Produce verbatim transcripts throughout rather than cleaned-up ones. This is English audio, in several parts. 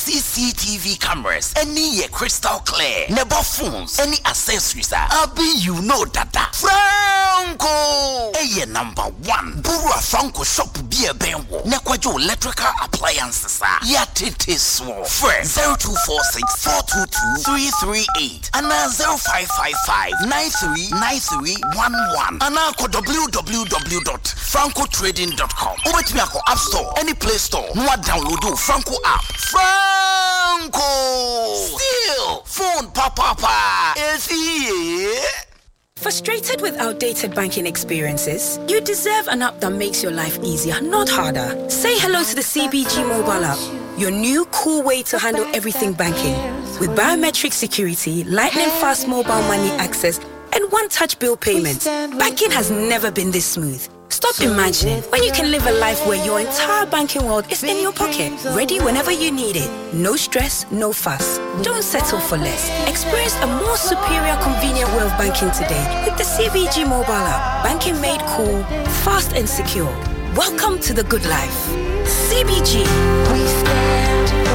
C C T V cameras, any crystal clear, never phones, any accessories. Abi, you know that. Franco, a number one. Burua Franco shop be a benwo. Nekwajo electrical appliances. Yatitis first zero two four six four two two three three eight and zero five five five nine three nine three one one and w w w dot franco trading dot com. Over to me App Store, any Play Store. No download the Franco app. Franco still phone papa pa is here. Frustrated with outdated banking experiences? You deserve an app that makes your life easier, not harder. Say hello to the C B G mobile app, your new cool way to handle everything banking. With biometric security, lightning fast mobile money access, and one-touch bill payments, banking has never been this smooth. Stop imagining when you can live a life where your entire banking world is in your pocket, ready whenever you need it. No stress, no fuss. Don't settle for less. Experience a more superior, convenient way of banking today with the C B G mobile app. Banking made cool, fast and secure. Welcome to the good life. C B G. We stand with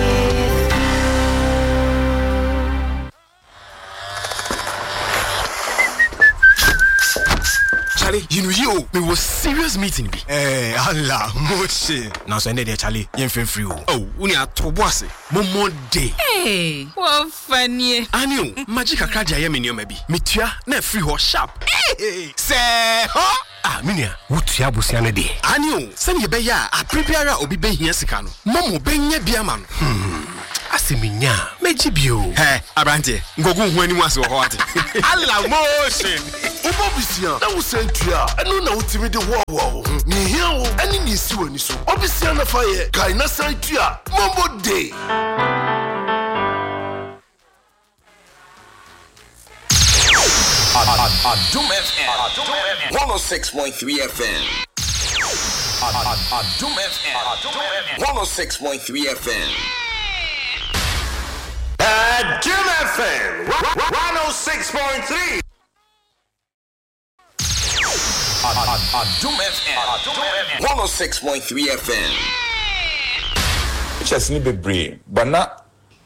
Charlie, you know you, we was serious meeting be. Eh, Allah, moche. Now send it there, Charlie. You feel free. Oh, we are to boss. Momo day. Hey, what funny. Anio, magic a craja yemi maybe. Mitua, na free ho sharp. Hey, say, huh? Ah, minia. What ya busiane de? Anio, send ye beya, a prepare obi be here sikano. Momo benye biaman. Hmm. Asiminya, mejibio. Hey, Abrante, ngogu when you was what? Allah motion. Obobisia, na wusentua, enu na utimi de wo wo. Ni hiao, eni ni siwe ni so. Obisia na faye, kai na santua, Mombo day. Adum F M one oh six point three F M. Adum F M one oh six point three F M. Adum F M one oh six point three. Adum F M one oh six point three F M. Just need be brave, but not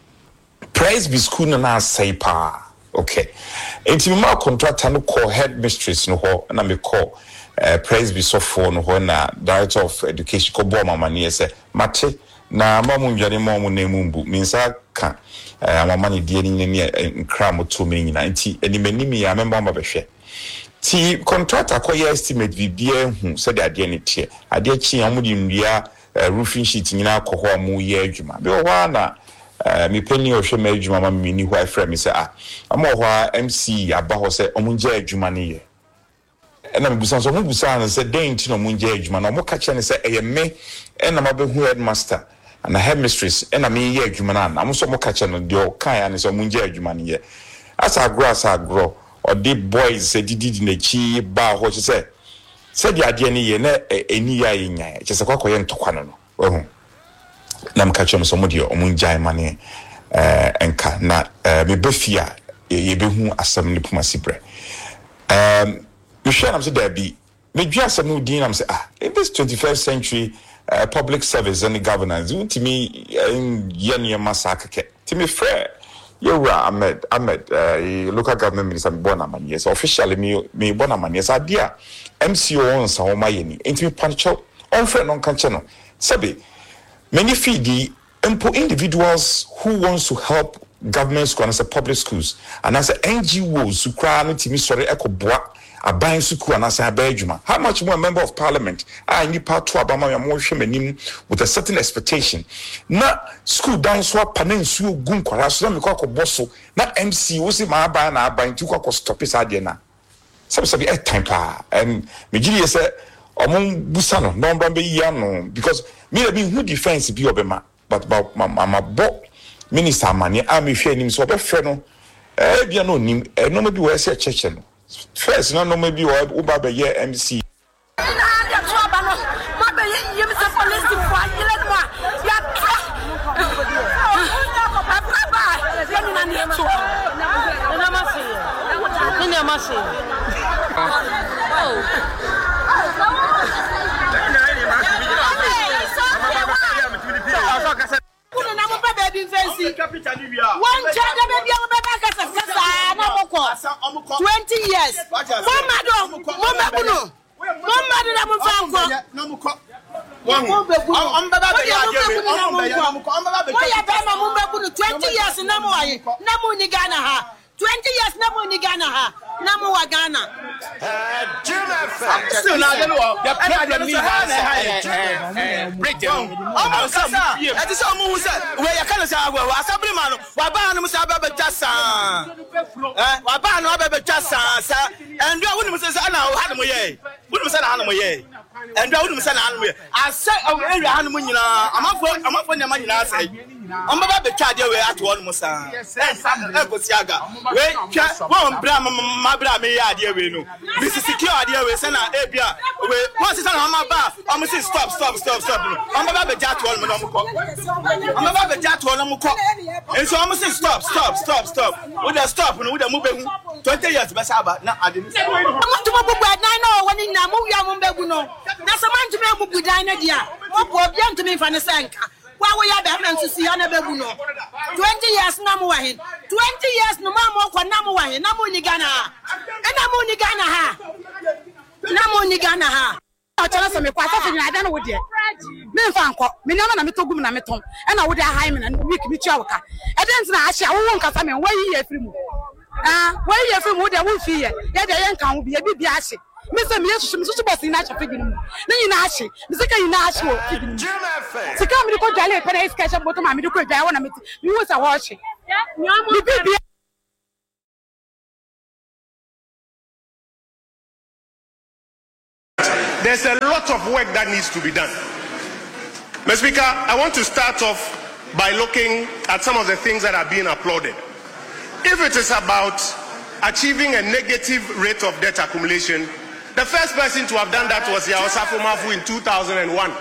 praise be school na say pa. Okay. Enti me ma contractor no call headmistress no ho na me call uh, praise be so for no ho na director of education ko bo mama ne say mate na mamu ndwane mamu na mumbu minsa ka uh, mama ne die ni ne nkra mo to me nyina enti animanimi ya memba ma behwe ti contractor ko ye estimate bi bia hu se de ade ne tie ade chi amudi ndua uh, roofing sheet nyina ko ho amu ye adwuma be ho na Uh, me penny or shame adwuma ma me ni ho afra me say ah am ho M C aba ho say omunje adwuma ne ye e na me busan so mo busan na say den ti no omunje adwuma na mo ka che ne say eye me e na ma be hu headmaster and headmistress e na me ye adwuma na na mo so mo ka che no de o kan ya ne say omunje adwuma ne ye asa agro asa agro or the boys say didi di na chi ba ho che say say di ade ne ye na eni ya ye nya che say kwakoye ntokwa no no ohun na mkachom so modi omunjai mane eh enka na me befia ye behu asem ne puma sibre um we share am say there be me dua asem no din am say ah in this twenty-first century uh, public service and governance you to me ye ne masakake to me frere Yura Ahmed Ahmed uh, local government minister born amani so officially me me born amani so dia M C O on sa o mayeni enti me pancho on frere non kanche no sabi many feed impo individuals who wants to help government schools and as a public schools and as a N G Os who cry no timi sorry ekoboa aban school and as a bedroom. How much more a member of parliament I need part to abama ya mo hwe manim with a certain expectation. Na school down so panen su gun kwara so na me kwa bosso na M C wo se ma aban na aban ti kwa stop is ade na. Sabi sabi e time pa and me gidi say omon busa no no mba be ya no because me be who defense be obema but about mama bo minister mani am hwe nim so obefre no eh bia no nim eh no be we say cheche no first no no maybe we ba be ye M C transparency. One child baby twenty years. Mama do, mama kuno. Mama do na mfanko. twenty years na mo ayi. Na mo ni Ghana ha. twenty years na mo ni Ghana ha. Na mo wa Ghana. Still now the problem is break down. I'm sorry. That is all who said where you can say well assembly man wa ba no say ba jasa eh wa ba no ba jasa sa and we wouldn't say na ha no ye wouldn't say na ha no ye and we wouldn't say na ha no ye I say area ha no nyina amafo amafo nyama nyina say on ba be twa de we ato no musa eh go siaga we twa won bra ma bra me ya de we no we secure de we say na e bia we won say na ma ba am say stop stop stop stop on ba be ja to no mo ko on ba be ja to no mo ko and so am say stop stop stop stop we just stop no we dey move be twenty years be say ba na ade ni say mo to mo bubu dan na woni na mo wi am be gu no na so man to me mo bu dan na dia mo bo bia to me fa ne senka wa wo ya be na nsusi ya na be gu no twenty years na mo wa hin twenty years no ma mo ko na mo wa hin na mo ni Ghana e na mo ni Ghana ha na mo ni Ghana ha o chala so me kwa so nyina da na wo de me mfa nko me nyama na me to gum na me ton e na wo de ahai me na week me tua woka e de ntina a hia wo wo nkasa me wo yi ye firi mu ah wo yi ye firi mu de wo fi ye ye de ye nkan wo bi e bi bi a hye me se me yesu me so boss ni na chafe gini mu na nyina a hye me se ka nyina a hye wo firi mu se ka me ko dwale pe na iska boto ma me ko dwale wo na me me wo sa wo hye me bi bi. There's a lot of work that needs to be done. Mister Speaker, I want to start off by looking at some of the things that are being applauded. If it is about achieving a negative rate of debt accumulation, the first person to have done that was Yao Osafo Mafu in two thousand one.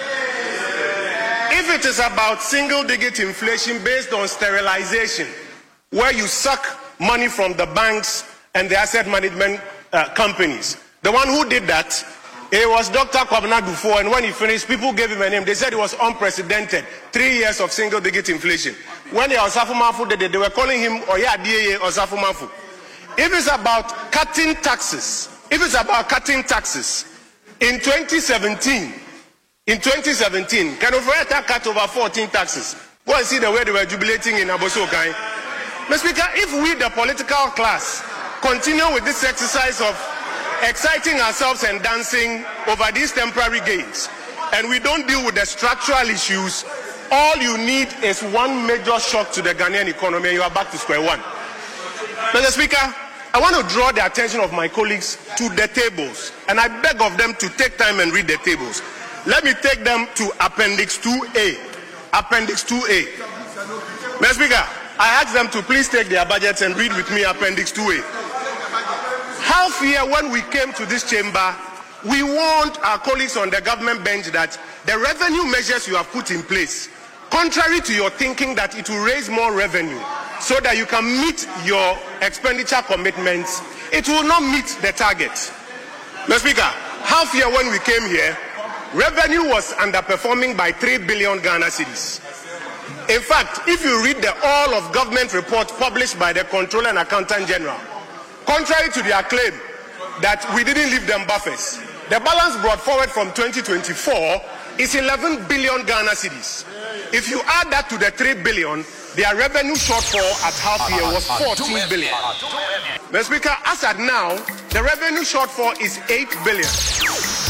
If it is about single-digit inflation based on sterilization, where you suck money from the banks and the asset management uh, companies, the one who did that, it was Doctor Kwabena Dufo, and when he finished, people gave him a name. They said it was unprecedented. Three years of single-digit inflation. When the Osafo Mafu did it, they were calling him Oya D A A Osafo Mafu. If it's about cutting taxes, if it's about cutting taxes, in twenty seventeen, in twenty seventeen, Kanofureta cut over fourteen taxes. Go and see the way they were jubilating in Abosokai. Mister Speaker, if we, the political class, continue with this exercise of exciting ourselves and dancing over these temporary gains, and we don't deal with the structural issues, all you need is one major shock to the Ghanaian economy and you are back to square one. Mister Speaker, I want to draw the attention of my colleagues to the tables, and I beg of them to take time and read the tables. Let me take them to Appendix two A. Appendix two A. Mister Speaker, I ask them to please take their budgets and read with me Appendix two A. Half year when we came to this chamber, we warned our colleagues on the government bench that the revenue measures you have put in place, contrary to your thinking that it will raise more revenue so that you can meet your expenditure commitments, it will not meet the target. Mister Speaker, half year when we came here, revenue was underperforming by three billion Ghana cedis. In fact, if you read the all of government report published by the Controller and Accountant General, contrary to their claim that we didn't leave them buffers, the balance brought forward from twenty twenty-four is eleven billion Ghana cedis. If you add that to the three billion, their revenue shortfall at half year was fourteen billion. Mister Speaker, as at now, the revenue shortfall is eight billion.